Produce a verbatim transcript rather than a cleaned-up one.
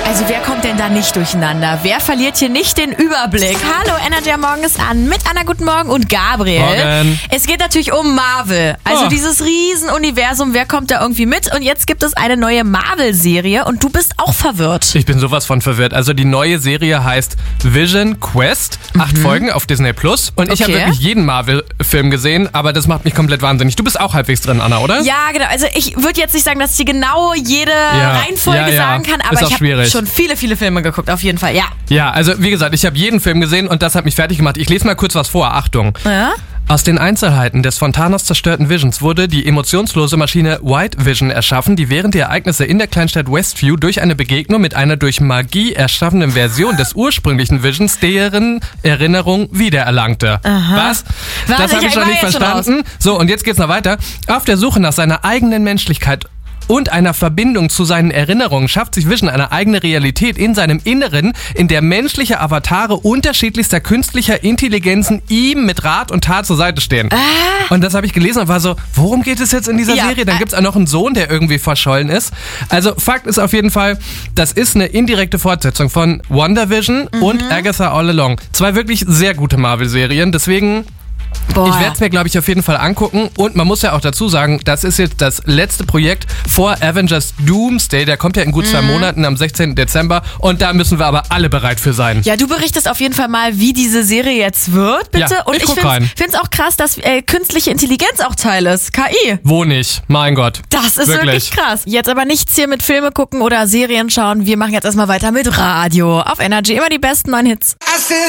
Also wer kommt denn da nicht durcheinander? Wer verliert hier nicht den Überblick? Hallo, Energy am Morgen ist an mit Anna, guten Morgen und Gabriel. Morgen. Es geht natürlich um Marvel. Also Oh. dieses Riesenuniversum, wer kommt da irgendwie mit? Und jetzt gibt es eine neue Marvel-Serie und du bist auch verwirrt. Ich bin sowas von verwirrt. Also die neue Serie heißt Vision Quest. Acht Folgen auf Disney Plus. Und ich Okay. habe wirklich jeden Marvel-Film gesehen, aber das macht mich komplett wahnsinnig. Du bist auch halbwegs drin, Anna, oder? Ja, genau. Also ich würde jetzt nicht sagen, dass ich dir genau jede Reihenfolge ja, ja. sagen kann, Ist aber auch ich habe schwierig. schon viele, viele Filme geguckt, auf jeden Fall, ja. Ja, also wie gesagt, ich habe jeden Film gesehen und das hat mich fertig gemacht. Ich lese mal kurz was vor. Achtung. Ja? Aus den Einzelheiten des von Thanos zerstörten Visions wurde die emotionslose Maschine White Vision erschaffen, die während der Ereignisse in der Kleinstadt Westview durch eine Begegnung mit einer durch Magie erschaffenen Version des ursprünglichen Visions deren Erinnerung wiedererlangte. Was? Warte, Das habe ich ich noch war nicht jetzt schon verstanden. So, und jetzt geht's noch weiter. Auf der Suche nach seiner eigenen Menschlichkeit und einer Verbindung zu seinen Erinnerungen schafft sich Vision eine eigene Realität in seinem Inneren, in der menschliche Avatare unterschiedlichster künstlicher Intelligenzen ihm mit Rat und Tat zur Seite stehen. Ah. Und das habe ich gelesen und war so, worum geht es jetzt in dieser Ja, Serie? Dann äh, gibt's auch noch einen Sohn, der irgendwie verschollen ist. Also Fakt ist auf jeden Fall, das ist eine indirekte Fortsetzung von WandaVision Mhm. und Agatha All Along. Zwei wirklich sehr gute Marvel-Serien, deswegen... Boah. Ich werde es mir, glaube ich, auf jeden Fall angucken. Und man muss ja auch dazu sagen, das ist jetzt das letzte Projekt vor Avengers Doomsday. Der kommt ja in gut zwei Monaten am sechzehnten Dezember. Und da müssen wir aber alle bereit für sein. Ja, du berichtest auf jeden Fall mal, wie diese Serie jetzt wird, bitte. Ja, und ich ich guck finde rein. es auch krass, dass äh, künstliche Intelligenz auch Teil ist. K I. Wo nicht? Mein Gott. Das ist wirklich. wirklich krass. Jetzt aber nichts hier mit Filme gucken oder Serien schauen. Wir machen jetzt erstmal weiter mit Radio. Auf Energy immer die besten neuen Hits. I said